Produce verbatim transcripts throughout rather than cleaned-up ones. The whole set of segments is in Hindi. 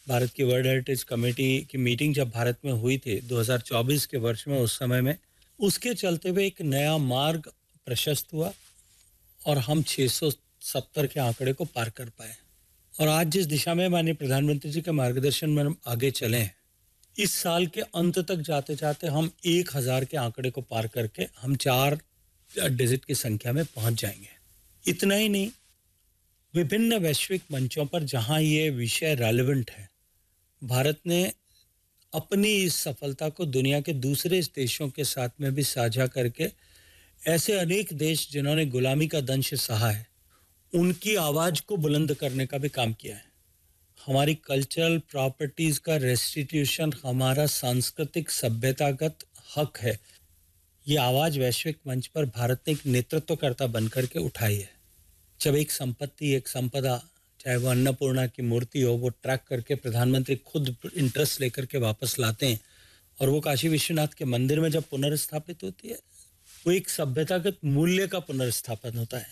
भारत की वर्ल्ड हेरिटेज कमेटी की मीटिंग जब भारत में हुई थी दो हज़ार चौबीस के वर्ष में, उस समय में उसके चलते हुए एक नया मार्ग प्रशस्त हुआ और हम छह सौ सत्तर के आंकड़े को पार कर पाए। और आज जिस दिशा में माननीय प्रधानमंत्री जी के मार्गदर्शन में हम आगे चले हैं, इस साल के अंत तक जाते जाते हम एक हज़ार के आंकड़े को पार करके हम चार डिजिट की संख्या में पहुंच जाएंगे। इतना ही नहीं, विभिन्न वैश्विक मंचों पर जहां ये विषय रेलेवेंट है, भारत ने अपनी इस सफलता को दुनिया के दूसरे देशों के साथ में भी साझा करके ऐसे अनेक देश जिन्होंने गुलामी का दंश सहा है, उनकी आवाज को बुलंद करने का भी काम किया है। हमारी कल्चरल प्रॉपर्टीज का रेस्टिट्यूशन हमारा सांस्कृतिक सभ्यतागत हक है। ये आवाज वैश्विक मंच पर भारत ने एक नेतृत्वकर्ता बनकर के उठाई है। जब एक संपत्ति, एक संपदा, चाहे वो अन्नपूर्णा की मूर्ति हो, वो ट्रैक करके प्रधानमंत्री खुद इंटरेस्ट लेकर के वापस लाते हैं और वो काशी विश्वनाथ के मंदिर में जब पुनर्स्थापित होती है, वो एक सभ्यतागत मूल्य का पुनर्स्थापन होता है,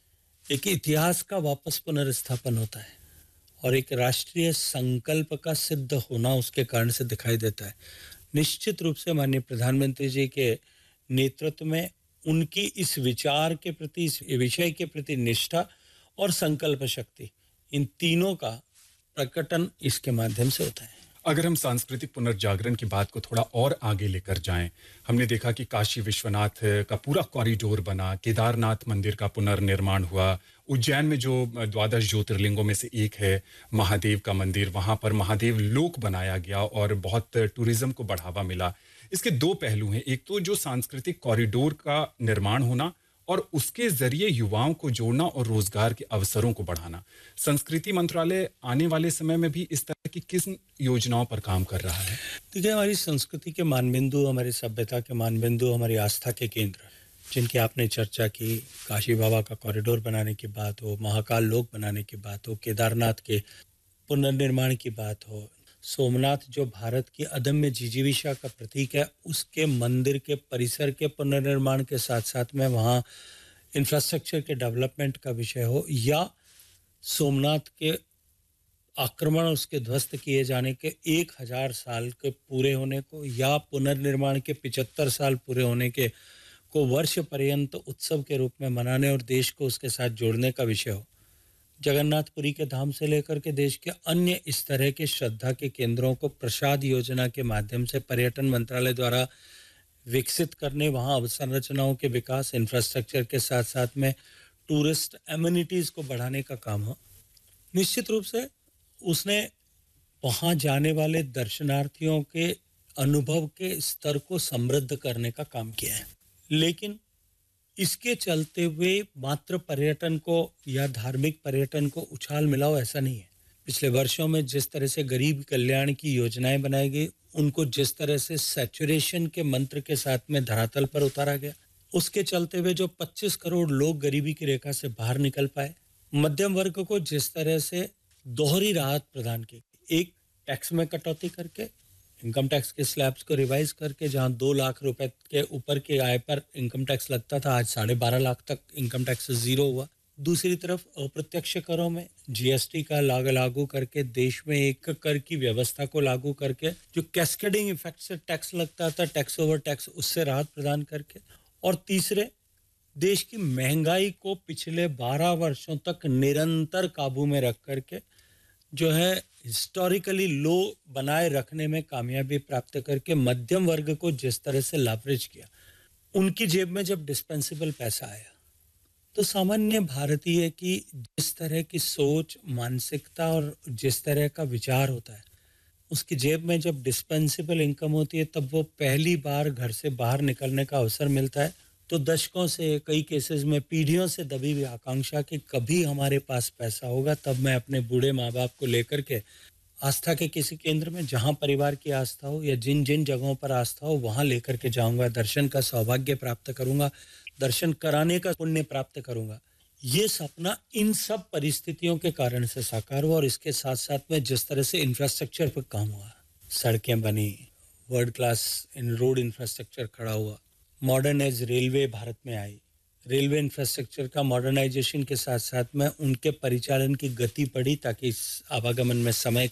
एक इतिहास का वापस पुनर्स्थापन होता है और एक राष्ट्रीय संकल्प का सिद्ध होना उसके कारण से दिखाई देता है। निश्चित रूप से माननीय प्रधानमंत्री जी के नेतृत्व में उनकी इस विचार के प्रति, इस विषय के प्रति निष्ठा और संकल्प शक्ति, इन तीनों का प्रकटन इसके माध्यम से होता है। अगर हम सांस्कृतिक पुनर्जागरण की बात को थोड़ा और आगे लेकर जाएं, हमने देखा कि काशी विश्वनाथ का पूरा कॉरिडोर बना, केदारनाथ मंदिर का पुनर्निर्माण हुआ, उज्जैन में जो द्वादश ज्योतिर्लिंगों में से एक है महादेव का मंदिर, वहां पर महादेव लोक बनाया गया और बहुत टूरिज्म को बढ़ावा मिला। इसके दो पहलू हैं, एक तो जो सांस्कृतिक कॉरिडोर का निर्माण होना और उसके जरिए युवाओं को जोड़ना और रोजगार के अवसरों को बढ़ाना। संस्कृति मंत्रालय आने वाले समय में भी इस तरह की किस योजनाओं पर काम कर रहा है? देखिए, हमारी संस्कृति के मानबिंदु, हमारी सभ्यता के मानबिंदु, हमारी आस्था के केंद्र जिनकी आपने चर्चा की, काशी बाबा का कॉरिडोर बनाने की बात हो, महाकाल लोक बनाने की बात हो, केदारनाथ के पुनर्निर्माण की बात हो, सोमनाथ जो भारत की अदम्य जिजीविषा का प्रतीक है, उसके मंदिर के परिसर के पुनर्निर्माण के साथ साथ में वहाँ इंफ्रास्ट्रक्चर के डेवलपमेंट का विषय हो, या सोमनाथ के आक्रमण, उसके ध्वस्त किए जाने के एक हजार साल के पूरे होने को, या पुनर्निर्माण के पचहत्तर साल पूरे होने के को वर्ष पर्यंत उत्सव के रूप में मनाने और देश को उसके साथ जोड़ने का विषय हो, जगन्नाथपुरी के धाम से लेकर के देश के अन्य इस तरह के श्रद्धा के केंद्रों को प्रसाद योजना के माध्यम से पर्यटन मंत्रालय द्वारा विकसित करने, वहाँ अवसंरचनाओं के विकास, इंफ्रास्ट्रक्चर के साथ साथ में टूरिस्ट एमिनिटीज़ को बढ़ाने का काम हो। निश्चित रूप से उसने वहाँ जाने वाले दर्शनार्थियों के अनुभव के स्तर को समृद्ध करने का काम किया है। लेकिन इसके चलते हुए मात्र पर्यटन को या धार्मिक पर्यटन को उछाल मिलाओ, ऐसा नहीं है। पिछले वर्षों में जिस तरह से गरीब कल्याण की योजनाएं बनाई गई, उनको जिस तरह से सैचुरेशन के मंत्र के साथ में धरातल पर उतारा गया, उसके चलते हुए जो पच्चीस करोड़ लोग गरीबी की रेखा से बाहर निकल पाए, मध्यम वर्ग को जिस तरह से दोहरी राहत प्रदान की, एक टैक्स में कटौती करके, इनकम टैक्स के स्लैब्स को रिवाइज करके, जहां दो लाख रुपए के ऊपर के आय पर इनकम टैक्स लगता था, आज साढ़े बारह लाख तक इनकम टैक्स जीरो हुआ। दूसरी तरफ अप्रत्यक्ष करों में जीएसटी का लाग लागू करके, देश में एक कर की व्यवस्था को लागू करके, जो कैस्केडिंग इफेक्ट से टैक्स लगता था, टैक्स ओवर टैक्स, उससे राहत प्रदान करके, और तीसरे देश की महंगाई को पिछले बारह वर्षों तक निरंतर काबू में रख करके जो है हिस्टोरिकली लो बनाए रखने में कामयाबी प्राप्त करके मध्यम वर्ग को जिस तरह से लेवरेज किया, उनकी जेब में जब डिस्पेंसेबल पैसा आया, तो सामान्य भारतीय की जिस तरह की सोच, मानसिकता और जिस तरह का विचार होता है, उसकी जेब में जब डिस्पेंसेबल इनकम होती है, तब वो पहली बार घर से बाहर निकलने का अवसर मिलता है, तो दशकों से, कई केसेस में पीढ़ियों से दबी हुई आकांक्षा कि कभी हमारे पास पैसा होगा, तब मैं अपने बूढ़े माँ बाप को लेकर के आस्था के किसी केंद्र में, जहाँ परिवार की आस्था हो या जिन जिन जगहों पर आस्था हो, वहाँ लेकर के जाऊँगा, दर्शन का सौभाग्य प्राप्त करूँगा, दर्शन कराने का पुण्य प्राप्त करूँगा। ये सपना इन सब परिस्थितियों के कारण से साकार हुआ और इसके साथ साथ में जिस तरह से इंफ्रास्ट्रक्चर पर काम हुआ, सड़कें बनी, world class in road infrastructure खड़ा हुआ, मॉडर्नाइज रेलवे भारत में आई, रेलवे इंफ्रास्ट्रक्चर का मॉडर्नाइजेशन के साथ साथ में उनके परिचालन की गति बढ़ी ताकि इस आवागमन में समय